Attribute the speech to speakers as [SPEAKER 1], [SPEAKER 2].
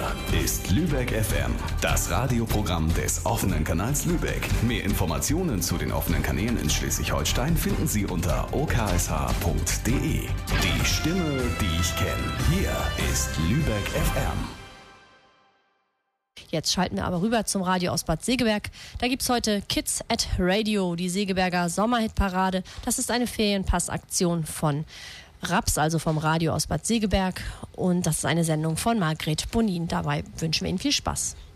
[SPEAKER 1] Hier ist Lübeck FM, das Radioprogramm des offenen Kanals Lübeck. Mehr Informationen zu den offenen Kanälen in Schleswig-Holstein finden Sie unter oksh.de. Die Stimme, die ich kenne. Hier ist Lübeck FM.
[SPEAKER 2] Jetzt schalten wir aber rüber zum Radio aus Bad Segeberg. Da gibt's heute Kids at Radio, die Segeberger Sommerhitparade. Das ist eine Ferienpassaktion von Raps, also vom Radio aus Bad Segeberg. Und das ist eine Sendung von Margret Bonin. Dabei wünschen wir Ihnen viel Spaß.